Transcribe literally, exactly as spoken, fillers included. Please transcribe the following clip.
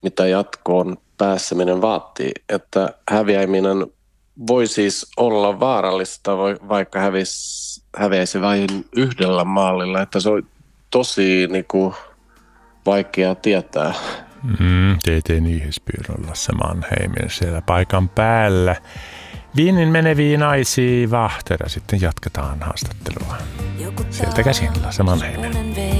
mitä jatkoon pääseminen vaatii. Että häviäminen voi siis olla vaarallista, vaikka hävisi, häviäisi vain yhdellä maalilla. Että se on tosi niin kuin, vaikea tietää. Mm, T T Nyhetsbyrån Lasse Mannheimin siellä paikan päällä. Viinin meneviin naisiin Vahtera. Sitten jatketaan haastattelua. Sieltä käsin Lasse Mannheimin.